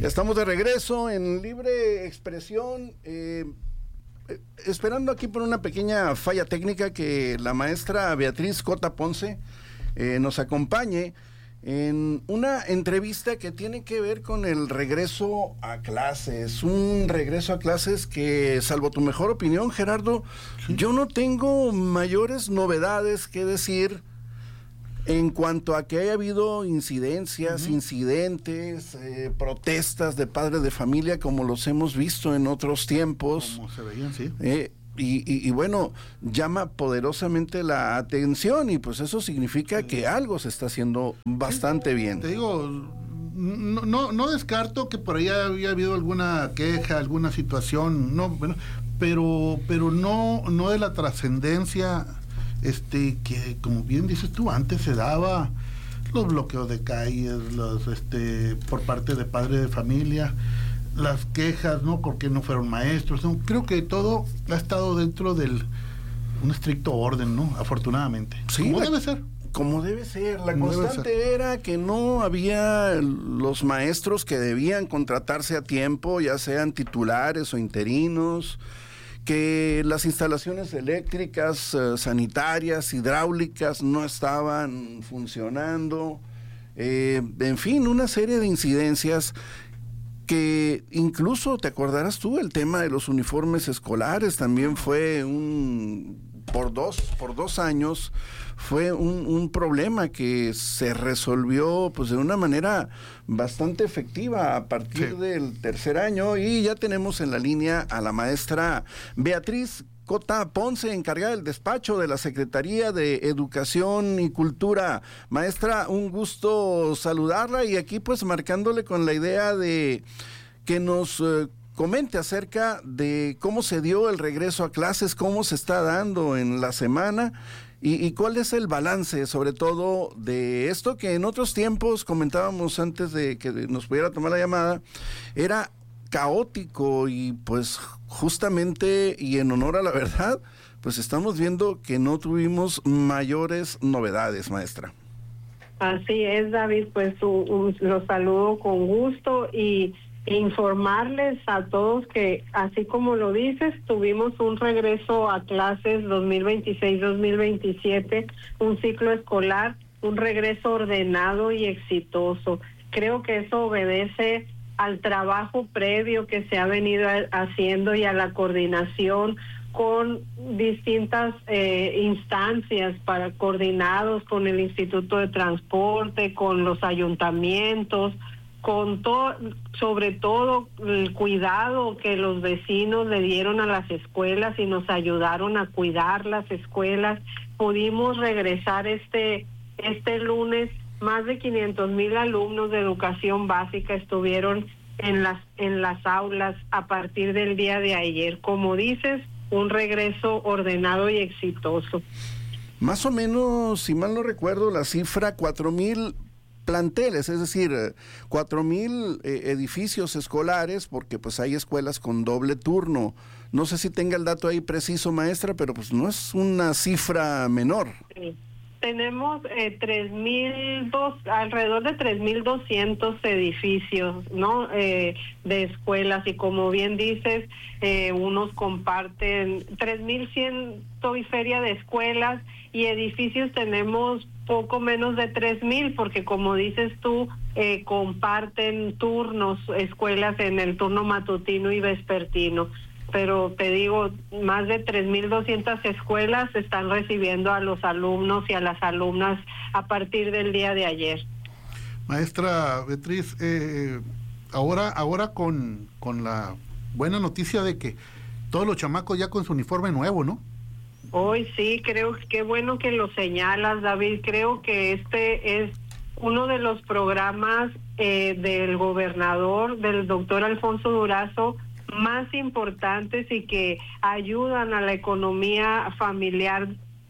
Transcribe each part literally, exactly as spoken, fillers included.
Ya estamos de regreso en Libre Expresión, eh, esperando aquí por una pequeña falla técnica que la maestra Beatriz Cota Ponce eh, nos acompañe en una entrevista que tiene que ver con el regreso a clases, un regreso a clases que, salvo tu mejor opinión, Gerardo, sí. yo no tengo mayores novedades que decir en cuanto a que haya habido incidencias, uh-huh. incidentes, eh, protestas de padres de familia como los hemos visto en otros tiempos. Como se veían, sí. Eh, y, y, y bueno, llama poderosamente la atención y pues eso significa sí. que algo se está haciendo bastante sí, bien. Te digo, no, no, no descarto que por ahí había habido alguna queja, alguna situación, no, bueno, pero, pero no, no de la trascendencia. Este, que como bien dices tú, antes se daba los bloqueos de calles, los, este, por parte de padres de familia, las quejas, ¿no? Porque no fueron maestros, ¿no? Creo que todo ha estado dentro del un estricto orden, ¿no? Afortunadamente. Sí, como la, debe ser. Como debe ser. La como constante ser. era que no había los maestros que debían contratarse a tiempo, ya sean titulares o interinos, que las instalaciones eléctricas, eh, sanitarias, hidráulicas no estaban funcionando, eh, en fin, una serie de incidencias que incluso, te acordarás tú, el tema de los uniformes escolares también fue un, por dos, por dos años, fue un, un problema que se resolvió pues de una manera bastante efectiva a partir sí. del tercer año, y ya tenemos en la línea a la maestra Beatriz Cota Ponce, encargada del despacho de la Secretaría de Educación y Cultura. Maestra, un gusto saludarla y aquí pues marcándole con la idea de que nos eh, comente acerca de cómo se dio el regreso a clases, cómo se está dando en la semana y, y cuál es el balance, sobre todo, de esto que en otros tiempos comentábamos antes de que nos pudiera tomar la llamada, era caótico y pues justamente y en honor a la verdad, pues estamos viendo que no tuvimos mayores novedades, maestra. Así es, David, pues uh, uh, los saludo con gusto y informarles a todos que, así como lo dices, tuvimos un regreso a clases dos mil veintiséis dos mil veintisiete, un ciclo escolar, un regreso ordenado y exitoso. Creo que eso obedece al trabajo previo que se ha venido haciendo y a la coordinación con distintas eh, instancias para coordinados con el Instituto de Transporte, con los ayuntamientos, con todo, sobre todo el cuidado que los vecinos le dieron a las escuelas y nos ayudaron a cuidar las escuelas. Pudimos regresar este este lunes. Más de quinientos mil alumnos de educación básica estuvieron en las en las aulas a partir del día de ayer. Como dices, un regreso ordenado y exitoso. Más o menos, si mal no recuerdo, la cifra cuatro mil planteles, es decir, cuatro mil eh, edificios escolares, porque pues hay escuelas con doble turno. No sé si tenga el dato ahí preciso, maestra, pero pues no es una cifra menor. Sí. Tenemos eh, tres mil dos, alrededor de tres mil doscientos edificios, ¿no? Eh, de escuelas, y como bien dices, eh, unos comparten tres mil cien y feria de escuelas, y edificios tenemos poco menos de tres mil, porque como dices tú, eh, comparten turnos, escuelas en el turno matutino y vespertino. Pero te digo, más de tres mil doscientas escuelas están recibiendo a los alumnos y a las alumnas a partir del día de ayer. Maestra Beatriz, eh, ahora ahora con, con la buena noticia de que todos los chamacos ya con su uniforme nuevo, ¿no? Hoy sí, creo que bueno que lo señalas, David. Creo que este es uno de los programas eh, del gobernador, del doctor Alfonso Durazo, más importantes y que ayudan a la economía familiar.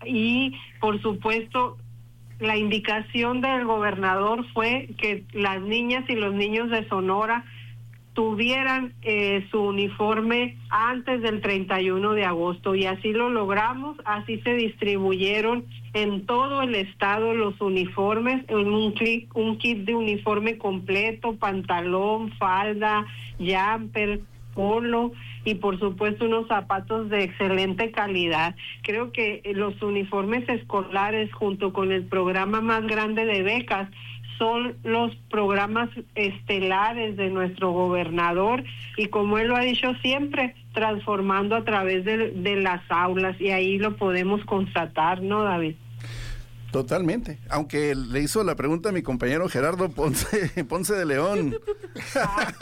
Y por supuesto la indicación del gobernador fue que las niñas y los niños de Sonora tuvieran eh, su uniforme antes del treinta y uno de agosto, y así lo logramos. Así se distribuyeron en todo el estado los uniformes, en un, clic, un kit de uniforme completo, pantalón, falda, jumper, polo y por supuesto unos zapatos de excelente calidad. Creo que los uniformes escolares junto con el programa más grande de becas son los programas estelares de nuestro gobernador, y como él lo ha dicho siempre, transformando a través de, de las aulas, y ahí lo podemos constatar, ¿no, David? Totalmente, aunque le hizo la pregunta a mi compañero Gerardo Ponce, Ponce de León. Ah,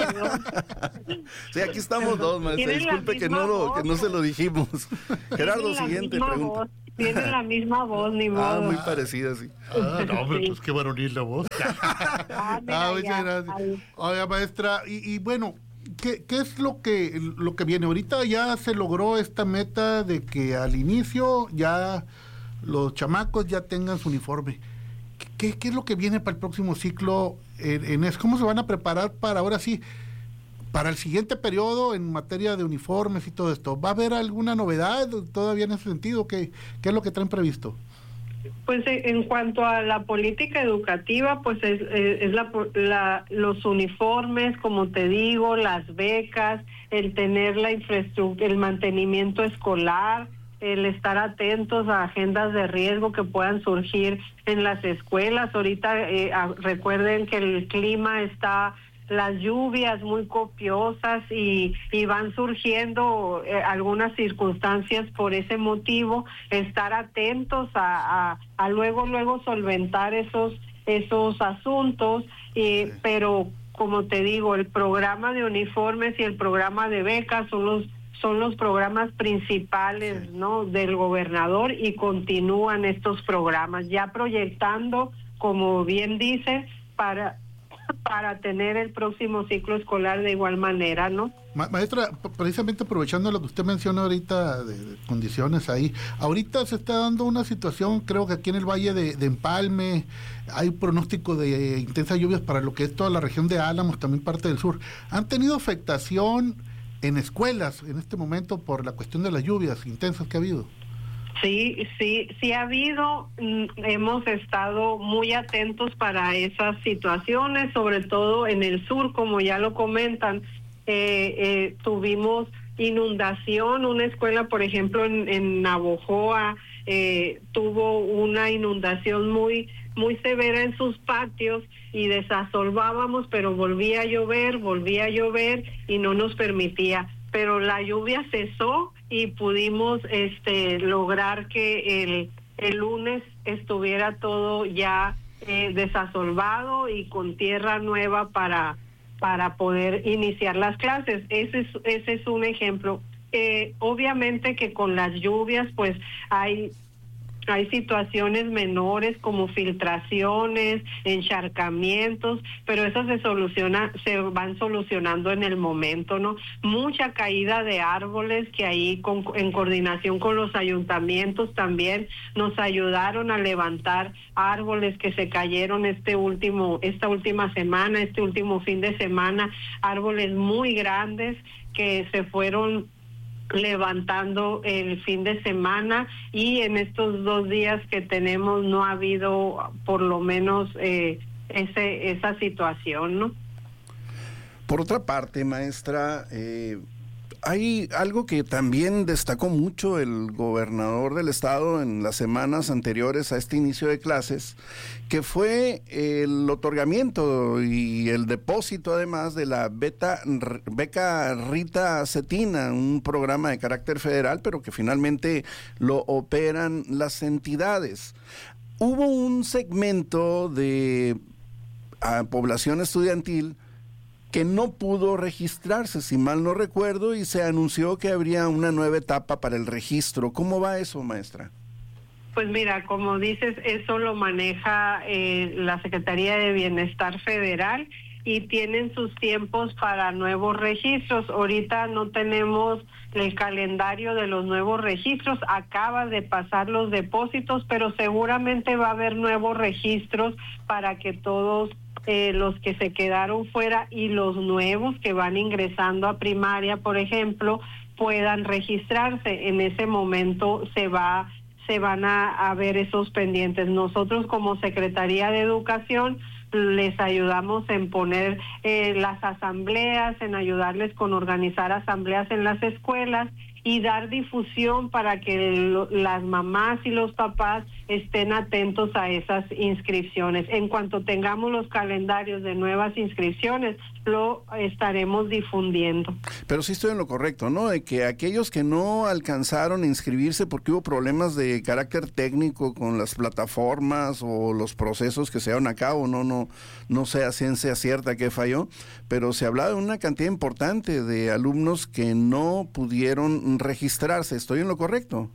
sí, aquí estamos dos, maestra, disculpe que no, lo, que no se lo dijimos. Gerardo, siguiente pregunta. Voz. Tiene la misma voz, ni modo. Ah, muy parecida, sí. Ah, no, hombre, pues qué varonil la voz. Ah, mira, ah, muchas gracias. Oiga, maestra, y, y bueno, ¿qué, ¿qué es lo que, lo que viene? Ahorita ya se logró esta meta de que al inicio ya los chamacos ya tengan su uniforme. ¿Qué, qué es lo que viene para el próximo ciclo en, en eso? ¿Cómo se van a preparar para ahora sí, para el siguiente periodo en materia de uniformes y todo esto? ¿Va a haber alguna novedad todavía en ese sentido? ¿Qué, qué es lo que traen previsto? Pues en cuanto a la política educativa, pues es, es la, la, los uniformes, como te digo, las becas, el tener la infraestructura, el mantenimiento escolar, el estar atentos a agendas de riesgo que puedan surgir en las escuelas. Ahorita eh, a, recuerden que el clima está, las lluvias muy copiosas y, y van surgiendo eh, algunas circunstancias por ese motivo. Estar atentos a, a, a luego, luego solventar esos, esos asuntos, eh, sí. Pero como te digo, el programa de uniformes y el programa de becas son los son los programas principales, sí, ¿no?, del gobernador, y continúan estos programas ya proyectando, como bien dice, para para tener el próximo ciclo escolar de igual manera, ¿no? Ma- maestra, precisamente aprovechando lo que usted menciona ahorita de, de condiciones ahí, ahorita se está dando una situación, creo que aquí en el Valle de, de Empalme hay pronóstico de intensas lluvias para lo que es toda la región de Álamos, también parte del sur. ¿Han tenido afectación en escuelas en este momento por la cuestión de las lluvias intensas que ha habido? Sí, sí, sí ha habido. Hemos estado muy atentos para esas situaciones, sobre todo en el sur, como ya lo comentan. Eh, eh, tuvimos inundación, una escuela, por ejemplo, en, en Navojoa, eh, tuvo una inundación muy muy severa en sus patios y desasolvábamos, pero volvía a llover, volvía a llover y no nos permitía. Pero la lluvia cesó y pudimos este lograr que el, el lunes estuviera todo ya eh, desasolvado y con tierra nueva para, para poder iniciar las clases. Ese es, ese es un ejemplo. Eh, obviamente que con las lluvias pues hay... Hay situaciones menores como filtraciones, encharcamientos, pero esas se soluciona, se van solucionando en el momento, ¿no? Mucha caída de árboles que ahí con, en coordinación con los ayuntamientos también nos ayudaron a levantar árboles que se cayeron este último, esta última semana, este último fin de semana, árboles muy grandes que se fueron levantando el fin de semana, y en estos dos días que tenemos no ha habido por lo menos eh, ese esa situación, ¿no? Por otra parte, maestra, eh, hay algo que también destacó mucho el gobernador del estado en las semanas anteriores a este inicio de clases, que fue el otorgamiento y el depósito además de la beta, beca Rita Cetina, un programa de carácter federal, pero que finalmente lo operan las entidades. Hubo un segmento de a, población estudiantil que no pudo registrarse, si mal no recuerdo, y se anunció que habría una nueva etapa para el registro. ¿Cómo va eso, maestra? Pues mira, como dices, eso lo maneja eh, la Secretaría de Bienestar Federal y tienen sus tiempos para nuevos registros. Ahorita no tenemos el calendario de los nuevos registros, acaba de pasar los depósitos, pero seguramente va a haber nuevos registros para que todos eh, los que se quedaron fuera y los nuevos que van ingresando a primaria, por ejemplo, puedan registrarse. En ese momento se va se van a, a ver esos pendientes. Nosotros como Secretaría de Educación les ayudamos en poner eh, las asambleas, en ayudarles con organizar asambleas en las escuelas y dar difusión para que lo, las mamás y los papás estén atentos a esas inscripciones. En cuanto tengamos los calendarios de nuevas inscripciones, lo estaremos difundiendo. Pero sí estoy en lo correcto, ¿no? De que aquellos que no alcanzaron a inscribirse porque hubo problemas de carácter técnico con las plataformas o los procesos que se llevaron a cabo, no, no, no sé a ciencia cierta qué falló, pero se hablaba de una cantidad importante de alumnos que no pudieron registrarse. ¿Estoy en lo correcto?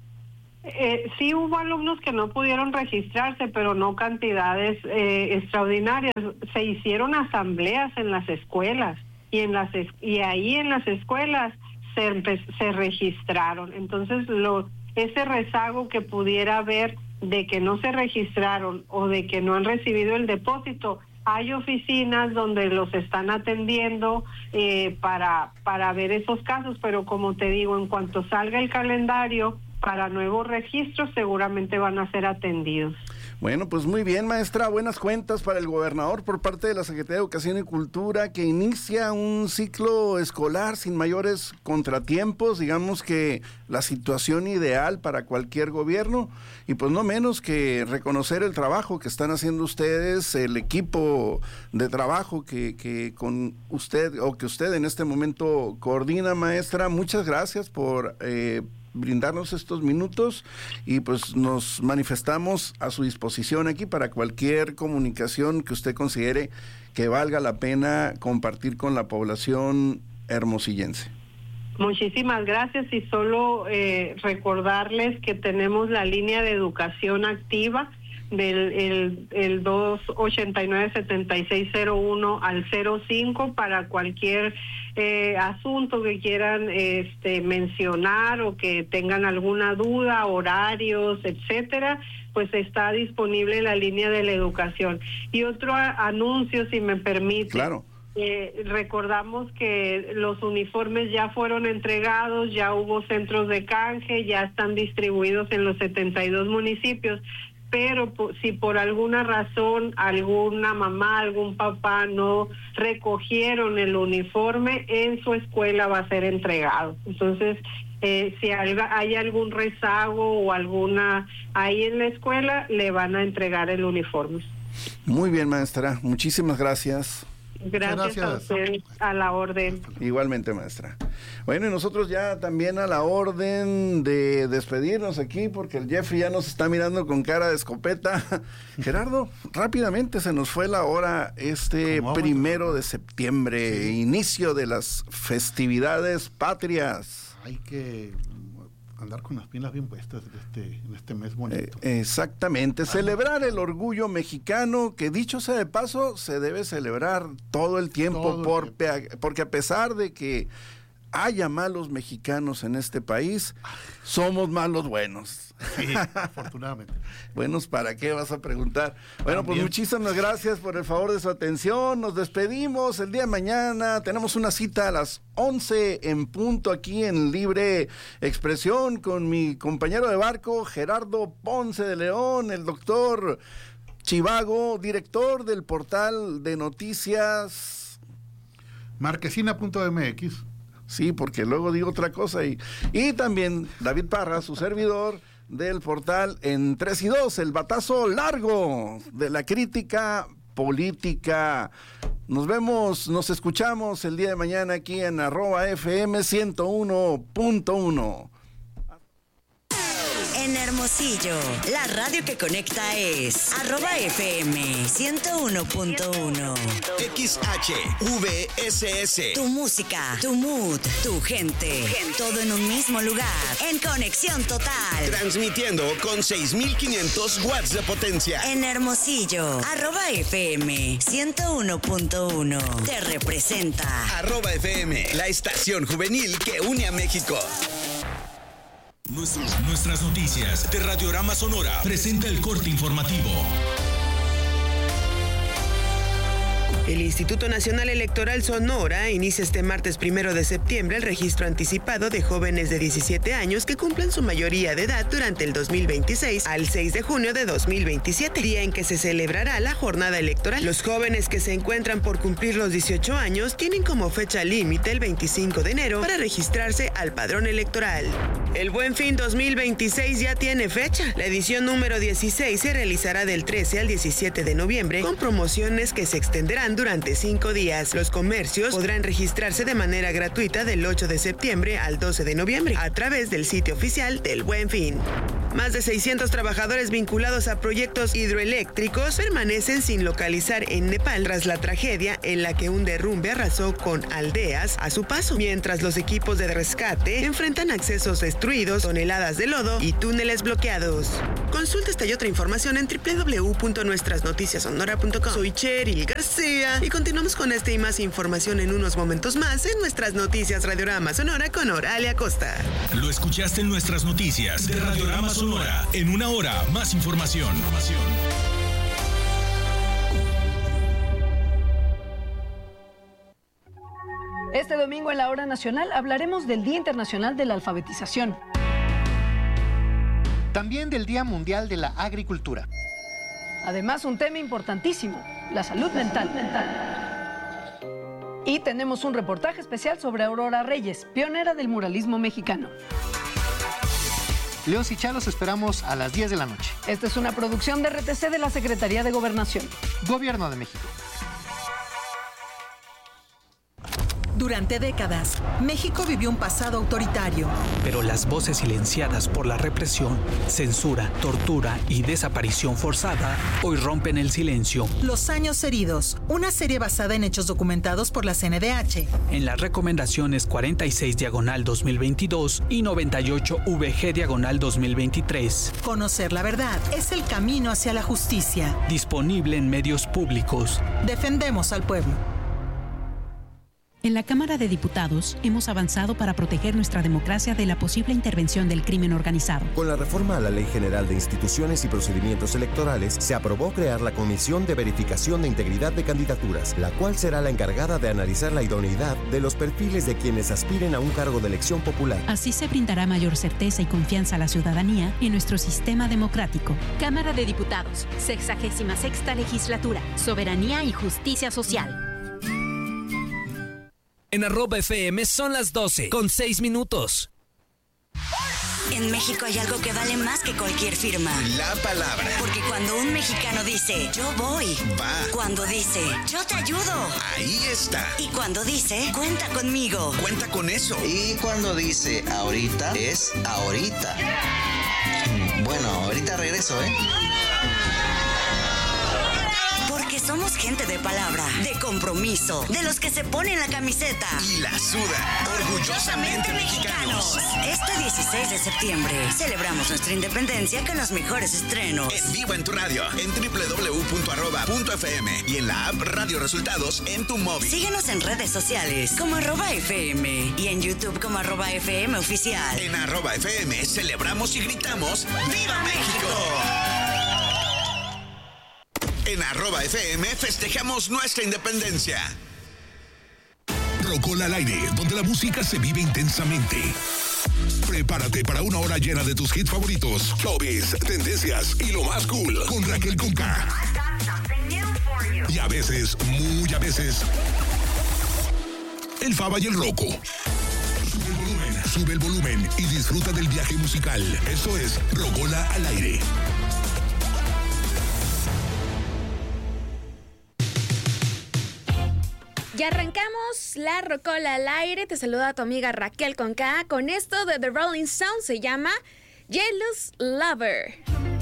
Eh, sí hubo alumnos que no pudieron registrarse, pero no cantidades eh, extraordinarias. Se hicieron asambleas en las escuelas y en las es- y ahí en las escuelas se, empe- se registraron. Entonces, lo ese rezago que pudiera haber de que no se registraron o de que no han recibido el depósito, hay oficinas donde los están atendiendo eh, para para ver esos casos, pero como te digo, en cuanto salga el calendario para nuevos registros, seguramente van a ser atendidos. Bueno, pues muy bien, maestra, buenas cuentas para el gobernador por parte de la Secretaría de Educación y Cultura, que inicia un ciclo escolar sin mayores contratiempos, digamos que la situación ideal para cualquier gobierno, y pues no menos que reconocer el trabajo que están haciendo ustedes, el equipo de trabajo que, que con usted, o que usted en este momento coordina, maestra. Muchas gracias por eh, brindarnos estos minutos y pues nos manifestamos a su disposición aquí para cualquier comunicación que usted considere que valga la pena compartir con la población hermosillense. Muchísimas gracias y solo eh, recordarles que tenemos la línea de educación activa del el, el dos ochenta y nueve, setenta y seis cero uno al cero cinco para cualquier eh, asunto que quieran este, mencionar o que tengan alguna duda, horarios, etcétera, pues está disponible la línea de la educación. Y otro a, anuncio, si me permite. Claro. Eh, recordamos que los uniformes ya fueron entregados, ya hubo centros de canje, ya están distribuidos en los setenta y dos municipios, pero po- si por alguna razón alguna mamá, algún papá no recogieron el uniforme, en su escuela va a ser entregado. Entonces, eh, si hay, hay algún rezago o alguna ahí en la escuela, le van a entregar el uniforme. Muy bien, maestra, muchísimas gracias. Gracias, Gracias. a ustedes, a la orden. Igualmente, maestra. Bueno, y nosotros ya también a la orden de despedirnos aquí, porque el Jeffrey ya nos está mirando con cara de escopeta. Gerardo, rápidamente se nos fue la hora este primero de septiembre, sí. Inicio de las festividades patrias. Hay que andar con las pilas bien puestas en este, en este mes bonito. Eh, exactamente, celebrar el orgullo mexicano, que dicho sea de paso, se debe celebrar todo el tiempo, todo el por, tiempo. Porque a pesar de que haya malos mexicanos en este país, somos malos buenos. Sí, afortunadamente. Buenos, ¿para qué vas a preguntar? Bueno, También. Pues muchísimas gracias por el favor de su atención. Nos despedimos el día de mañana. Tenemos una cita a las once en punto aquí en Libre Expresión con mi compañero de barco, Gerardo Ponce de León, el doctor Chivago, director del portal de noticias marquesina punto m x. Sí, porque luego digo otra cosa. Y, y también David Parra, su servidor, del portal En tres y dos, el batazo largo de la crítica política. Nos vemos, nos escuchamos el día de mañana aquí en arroba F M ciento uno punto uno. En Hermosillo, la radio que conecta es arroba F M ciento uno punto uno. X H V S S. Tu música, tu mood, tu gente. Todo en un mismo lugar. En conexión total. Transmitiendo con seis mil quinientos watts de potencia. En Hermosillo, arroba F M ciento uno punto uno. Te representa. Arroba F M, la estación juvenil que une a México. Nuestros, nuestras noticias de Radiorama Sonora presenta el corte informativo. El Instituto Nacional Electoral Sonora inicia este martes primero de septiembre el registro anticipado de jóvenes de diecisiete años que cumplen su mayoría de edad durante el dos mil veintiséis al seis de junio de dos mil veintisiete, día en que se celebrará la jornada electoral. Los jóvenes que se encuentran por cumplir los dieciocho años tienen como fecha límite el veinticinco de enero para registrarse al padrón electoral. El Buen Fin dos mil veintiséis ya tiene fecha. La edición número dieciséis se realizará del trece al diecisiete de noviembre con promociones que se extenderán durante cinco días. Los comercios podrán registrarse de manera gratuita del ocho de septiembre al doce de noviembre a través del sitio oficial del Buen Fin. Más de seiscientos trabajadores vinculados a proyectos hidroeléctricos permanecen sin localizar en Nepal tras la tragedia en la que un derrumbe arrasó con aldeas a su paso, mientras los equipos de rescate enfrentan accesos destruidos, toneladas de lodo y túneles bloqueados. Consulta esta y otra información en doble u doble u doble u punto nuestras noticias sonora punto com. Soy Cheryl García y continuamos con esta y más información en unos momentos más en nuestras noticias Radiorama Sonora con Oralia Costa. Lo escuchaste en nuestras noticias de Radiorama Sonora. En una hora, más información. Este domingo en la Hora Nacional hablaremos del Día Internacional de la Alfabetización. También del Día Mundial de la Agricultura. Además, un tema importantísimo, la salud mental. Y tenemos un reportaje especial sobre Aurora Reyes, pionera del muralismo mexicano. León y Chá, los esperamos a las diez de la noche. Esta es una producción de R T C de la Secretaría de Gobernación. Gobierno de México. Durante décadas, México vivió un pasado autoritario. Pero las voces silenciadas por la represión, censura, tortura y desaparición forzada hoy rompen el silencio. Los años heridos, una serie basada en hechos documentados por la C N D H. En las recomendaciones cuarenta y seis diagonal dos mil veintidós y noventa y ocho V G diagonal dos mil veintitrés. Conocer la verdad es el camino hacia la justicia. Disponible en medios públicos. Defendemos al pueblo. En la Cámara de Diputados hemos avanzado para proteger nuestra democracia de la posible intervención del crimen organizado. Con la reforma a la Ley General de Instituciones y Procedimientos Electorales, se aprobó crear la Comisión de Verificación de Integridad de Candidaturas, la cual será la encargada de analizar la idoneidad de los perfiles de quienes aspiren a un cargo de elección popular. Así se brindará mayor certeza y confianza a la ciudadanía en nuestro sistema democrático. Cámara de Diputados, sexagésima sexta legislatura, soberanía y justicia social. En arroba F M son las doce, con seis minutos. En México hay algo que vale más que cualquier firma. La palabra. Porque cuando un mexicano dice, yo voy. Va. Cuando dice, yo te ayudo. Ahí está. Y cuando dice, cuenta conmigo. Cuenta con eso. Y cuando dice, ahorita, es ahorita. Bueno, ahorita regreso, ¿eh? Porque somos gente de palabra, de compromiso, de los que se ponen la camiseta y la suda, orgullosamente mexicanos. Este dieciséis de septiembre celebramos nuestra independencia con los mejores estrenos. En vivo en tu radio, en doble u doble u doble u punto arroba punto f m y en la app Radio Resultados en tu móvil. Síguenos en redes sociales como arroba F M y en YouTube como arroba F M oficial. En arroba F M celebramos y gritamos ¡Viva México! En arroba F M festejamos nuestra independencia. Rocola al aire, donde la música se vive intensamente. Prepárate para una hora llena de tus hits favoritos, showbiz, tendencias y lo más cool con Raquel Conca. Y a veces, muy a veces, el Faba y el Rocco. Sube el volumen, sube el volumen y disfruta del viaje musical. Esto es Rocola al aire. Ya arrancamos la Rocola al aire. Te saluda tu amiga Raquel Conca con esto de The Rolling Stones. Se llama Jealous Lover.